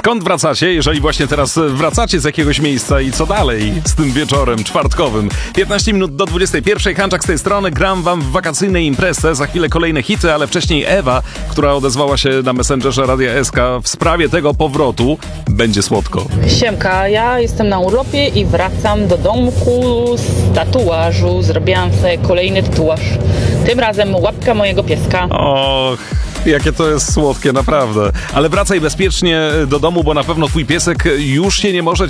Skąd wracacie, jeżeli właśnie teraz wracacie z jakiegoś miejsca i co dalej z tym wieczorem czwartkowym? 15 minut do 21. Hanczak z tej strony. Gram wam w wakacyjnej imprezie. Za chwilę kolejne hity, ale wcześniej Ewa, która odezwała się na Messengerze Radia SK w sprawie tego powrotu. Będzie słodko. Siemka, ja jestem na urlopie i wracam do domku z tatuażu. Zrobiłam sobie kolejny tatuaż. Tym razem łapka mojego pieska. Och, jakie to jest słodkie, naprawdę. Ale wracaj bezpiecznie do domu, bo na pewno twój piesek już się nie może